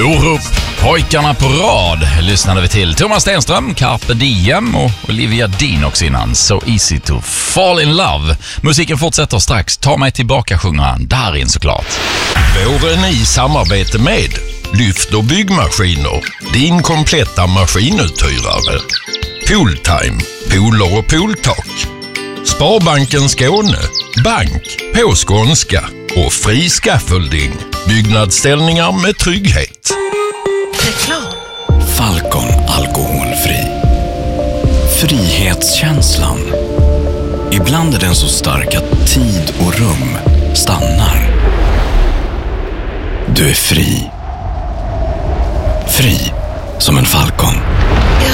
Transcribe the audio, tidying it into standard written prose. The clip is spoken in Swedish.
Orup, pojkarna på rad lyssnade vi till. Thomas Stenström, Carpe Diem och Olivia Dean också innan. So easy to fall in love. Musiken fortsätter strax. Ta mig tillbaka, sjunger han. Darin såklart. Våren i samarbete med Lyft och byggmaskiner. Din kompletta maskinuthyrare. Pooltime, pooler och pooltak. Sparbanken Skåne, bank på skånska och fri scaffolding. Byggnadsställningar med trygghet. Reklam. Falcon alkoholfri. Frihetskänslan. Ibland är den så stark att tid och rum stannar. Du är fri. Fri som en falcon.